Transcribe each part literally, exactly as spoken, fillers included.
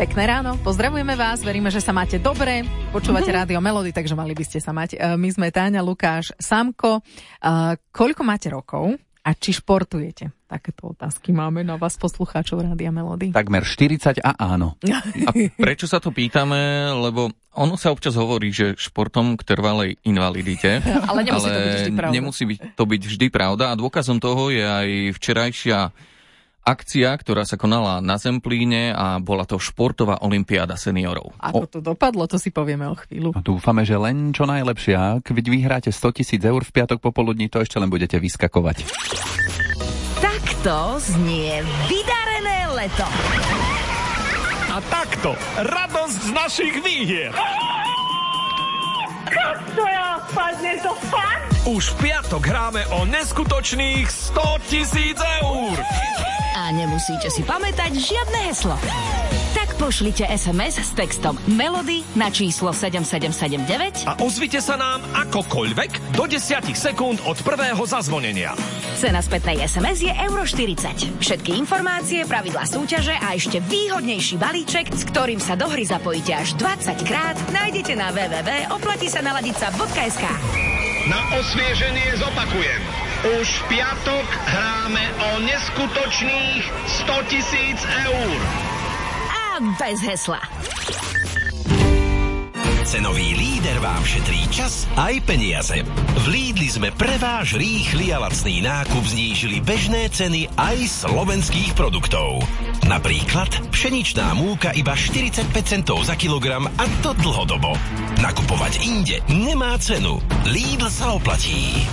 Pekné ráno, pozdravujeme vás, veríme, že sa máte dobre, počúvate mm-hmm. Rádio Melody, takže mali by ste sa mať. My sme Táňa, Lukáš, Samko. Koľko máte rokov a či športujete? Takéto otázky máme na vás, poslucháčov Rádia Melody. Takmer štyridsať a áno. A prečo sa to pýtame? Lebo ono sa občas hovorí, že športom k trvalej invalidite. Ale nemusí ale to byť vždy pravda. Nemusí byť, to byť vždy pravda. A dôkazom toho je aj včerajšia akcia, ktorá sa konala na Zemplíne a bola to športová olympiáda seniorov. Ako to dopadlo, to si povieme o chvíľu. A dúfame, že len čo najlepšie. Ak vyhráte sto tisíc eur v piatok popoludní, to ešte len budete vyskakovať. Takto znie vydarené leto. A takto radosť z našich výhier. To ja, spadne to fakt? Už v piatok hráme o neskutočných sto tisíc eur. A nemusíte si pamätať žiadne heslo. Tak pošlite es em es s textom Melody na číslo sedem sedem sedem deväť A ozvite sa nám akokoľvek do desať sekúnd od prvého zazvonenia. Cena spätnej es em es je euro štyridsať. Všetky informácie, pravidlá súťaže a ešte výhodnejší balíček, s ktorým sa do hry zapojíte až dvadsať krát, nájdete na w w w bodka oplatí sa naladiť sa bodka es ká. Na osvieženie zopakujem. Už v piatok hráme o neskutočných sto tisíc eur. A bez hesla. Cenový líder vám šetrí čas aj peniaze. V Lidli sme pre váš rýchly a lacný nákup znížili bežné ceny aj slovenských produktov. Napríklad pšeničná múka iba štyridsaťpäť centov za kilogram a to dlhodobo. Nakupovať inde nemá cenu. Lidl sa oplatí.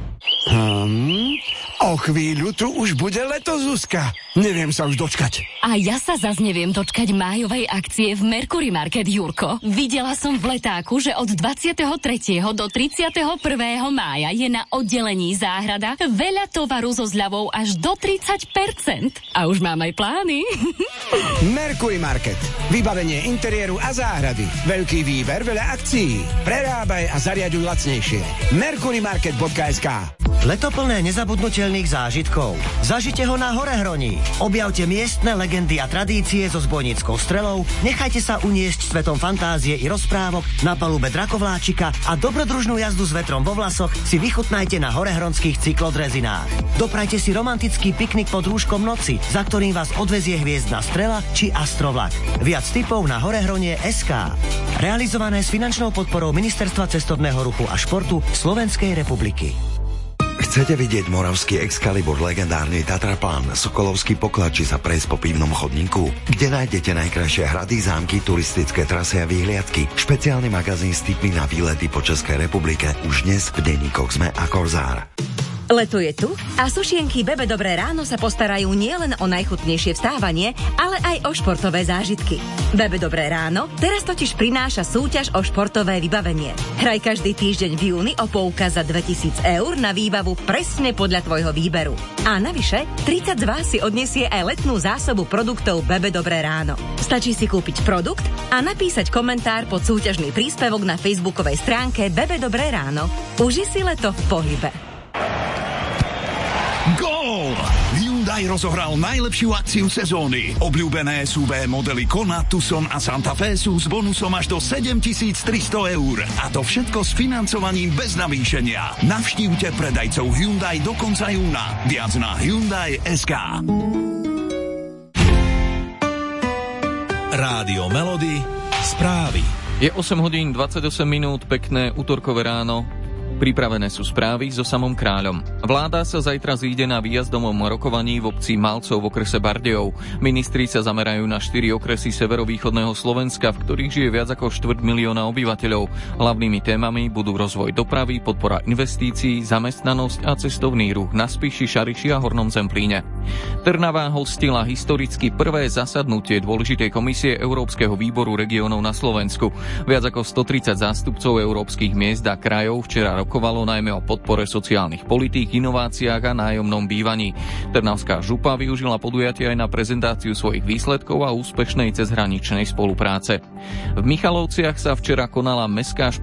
Hmm, o chvíľu tu už bude leto, Zuzka. Neviem sa už dočkať. A ja sa zas neviem dočkať májovej akcie v Mercury Market, Jurko. Videla som v letáku, že od dvadsiateho tretieho do tridsiateho prvého mája je na oddelení záhrada veľa tovaru so zľavou až do tridsať percent. A už mám aj plány. Mercury Market. Vybavenie interiéru a záhrady. Veľký výber, veľa akcií. Prerábaj a zariaďuj lacnejšie. mercurymarket bodka es ká. Leto plné nezabudnutelných zážitkov. Zažite ho na Horehroní. Objavte miestne legendy a tradície so zbojníckou strelou, nechajte sa uniesť svetom fantázie i rozprávok na palube drakovláčika a dobrodružnú jazdu s vetrom vo vlasoch si vychutnajte na horehronských cyklodrezinách. Doprajte si romantický piknik pod rúškom noci, za ktorým vás odvezie hviezdna strela či astrovlak. Viac tipov na horehronie bodka es ká. Realizované s finančnou podporou Ministerstva cestovného ruchu a športu Slovenskej republiky. Chcete vidieť moravský Excalibur, legendárny Tatraplán, Sokolovský poklad či sa prejsť po pivnom chodníku? Kde nájdete najkrajšie hrady, zámky, turistické trasy a výhliadky? Špeciálny magazín s tipmi na výlety po Českej republike už dnes v denníkoch SME a Korzár. Leto je tu a sušienky Bebe Dobré ráno sa postarajú nielen o najchutnejšie vstávanie, ale aj o športové zážitky. Bebe Dobré ráno teraz totiž prináša súťaž o športové vybavenie. Hraj každý týždeň v júni o poukaz za dvetisíc eur na výbavu presne podľa tvojho výberu. A navyše, tridsať z vás si odniesie aj letnú zásobu produktov Bebe Dobré ráno. Stačí si kúpiť produkt a napísať komentár pod súťažný príspevok na facebookovej stránke Bebe Dobré ráno. Uži si leto v pohybe. Gól! Hyundai rozohral najlepšiu akciu sezóny. Obľúbené es ú vé modely Kona, Tucson a Santa Fe sú s bonusom až do sedemtisíctristo eur. A to všetko s financovaním bez navýšenia. Navštívte predajcov Hyundai do konca júna. Viac na Hyundai bodka es ká. Rádio Melody. Správy. Je osem hodín dvadsaťosem minút, pekné utorkové ráno. Pripravené sú správy so samom Kráľom. Vláda sa zajtra zíde na výjazdovom rokovaní v obci Malcov v okrese Bardejov. Ministri sa zamerajú na štyri okresy severovýchodného Slovenska, v ktorých žije viac ako štvrť milióna obyvateľov. Hlavnými témami budú rozvoj dopravy, podpora investícií, zamestnanosť a cestovný ruch na Spiši, Šariši a Hornom Zemplíne. Trnava hostila historicky prvé zasadnutie dôležitej komisie Európskeho výboru regiónov na Slovensku. Viac ako stotridsať zástupcov európskych miest a krajov včera rokovalo najmä o podpore sociálnych politík, inováciách a nájomnom bývaní. Trnavská župa využila podujatie aj na prezentáciu svojich výsledkov a úspešnej cezhraničnej spolupráce. V Michalovciach sa včera konala mestská